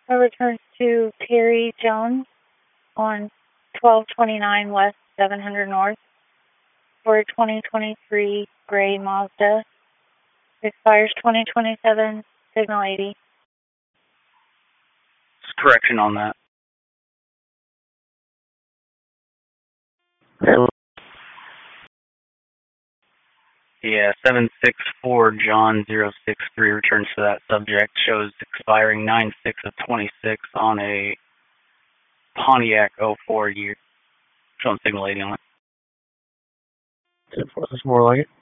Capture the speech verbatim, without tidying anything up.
I returns to Terry Jones on twelve twenty-nine West seven hundred North for a twenty twenty-three gray Mazda. Expires twenty twenty-seven, signal eighty. Correction on that. Yeah, seven six four John zero six three returns to that subject. Shows expiring nine six of twenty-six on a Pontiac oh four year. Showing signal eighty on it. ten four, that's more like it.